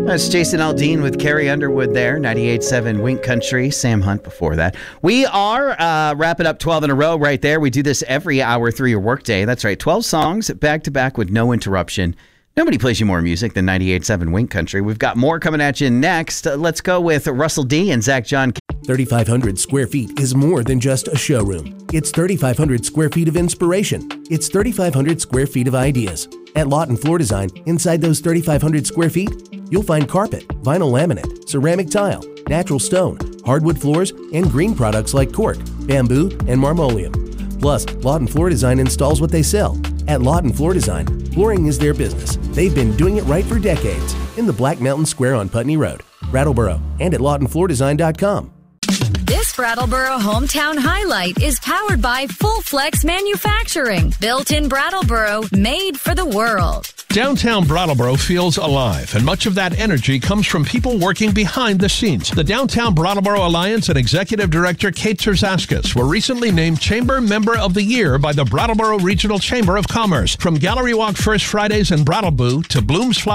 That's Jason Aldean with Carrie Underwood there, 98.7 Wink Country, Sam Hunt before that. We are wrapping up 12 in a row right there. We do this every hour through your workday. That's right, 12 songs back to back with no interruption. Nobody plays you more music than 98.7 Wink Country. We've got more coming at you next. Let's go with Russell D and Zach John. 3,500 square feet is more than just a showroom. It's 3,500 square feet of inspiration. It's 3,500 square feet of ideas. At Lawton Floor Design, inside those 3,500 square feet, you'll find carpet, vinyl laminate, ceramic tile, natural stone, hardwood floors, and green products like cork, bamboo, and marmoleum. Plus, Lawton Floor Design installs what they sell. At Lawton Floor Design, flooring is their business. They've been doing it right for decades in the Black Mountain Square on Putney Road, Brattleboro, and at LawtonFloorDesign.com. This Brattleboro Hometown Highlight is powered by Full Flex Manufacturing. Built in Brattleboro, made for the world. Downtown Brattleboro feels alive, and much of that energy comes from people working behind the scenes. The Downtown Brattleboro Alliance and Executive Director Kate Terzaskis were recently named Chamber Member of the Year by the Brattleboro Regional Chamber of Commerce. From Gallery Walk First Fridays in Brattleboro to Bloom's Flower